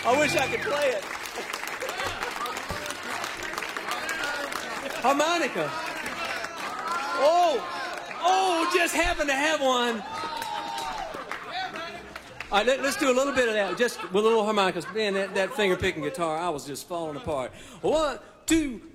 I wish I could play it. Harmonica. Oh, just happened to have one. All right, let's do a little bit of that, just with a little harmonicas. Man, that finger-picking guitar, I was just falling apart. 1, 2,